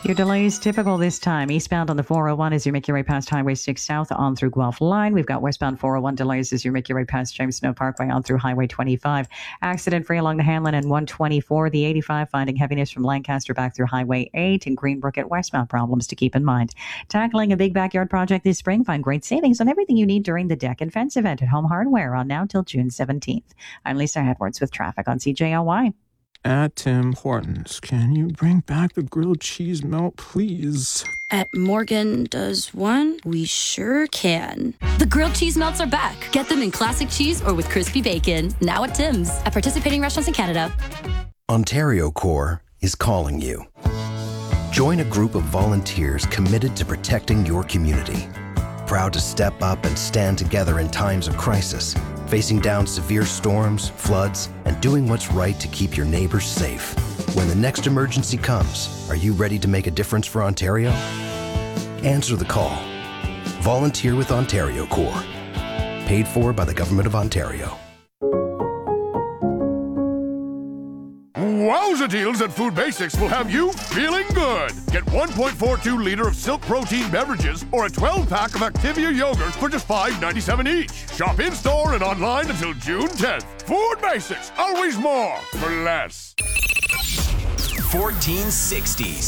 Your delays typical this time. Eastbound on the 401 as you make your way past Highway 6 South on through Guelph Line. We've got westbound 401 delays as you make your way past James Snow Parkway on through Highway 25. Accident free along the Hanlon and 124. The 85 finding heaviness from Lancaster back through Highway 8 and Greenbrook at westbound problems to keep in mind. Tackling a big backyard project this spring. Find great savings on everything you need during the deck and fence event at Home Hardware on now till June 17th. I'm Lisa Edwards with traffic on CJOY. At Tim Hortons, can you bring back the grilled cheese melt, please? At Morgan Does One, we sure can. The grilled cheese melts are back. Get them in classic cheese or with crispy bacon. Now at Tim's. At participating restaurants in Canada. Ontario Corps is calling you. Join a group of volunteers committed to protecting your community. Proud to step up and stand together in times of crisis, facing down severe storms, floods, and doing what's right to keep your neighbors safe. When the next emergency comes, are you ready to make a difference for Ontario? Answer the call. Volunteer with Ontario Corps. Paid for by the Government of Ontario. Wowza deals at Food Basics will have you feeling good. Get 1.42 liter of Silk Protein beverages or a 12-pack of Activia yogurts for just $5.97 each. Shop in-store and online until June 10th. Food Basics, always more for less. 1460s.